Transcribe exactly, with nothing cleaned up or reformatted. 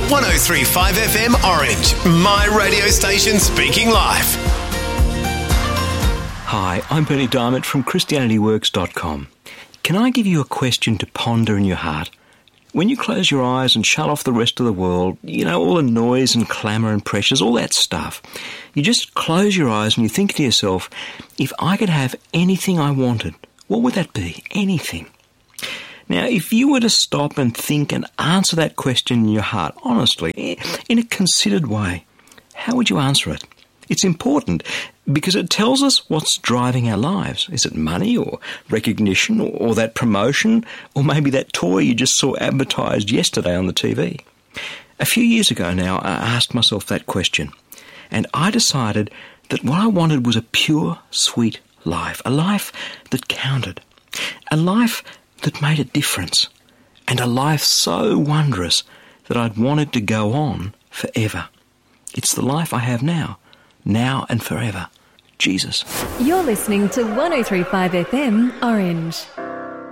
one oh three point five F M Orange, my radio station speaking live. Hi, I'm Bernie Diamond from Christianity Works dot com. Can I give you a question to ponder in your heart? When you close your eyes and shut off the rest of the world, you know, all the noise and clamour and pressures, all that stuff, you just close your eyes and you think to yourself, if I could have anything I wanted, what would that be? Anything. Now, if you were to stop and think and answer that question in your heart, honestly, in a considered way, how would you answer it? It's important because it tells us what's driving our lives. Is it money or recognition or, or that promotion or maybe that toy you just saw advertised yesterday on the T V? A few years ago now, I asked myself that question and I decided that what I wanted was a pure, sweet life, a life that counted, a life that made a difference, and a life so wondrous that I'd wanted to go on forever. It's the life I have now. Now and forever. Jesus. You're listening to one oh three point five F M Orange.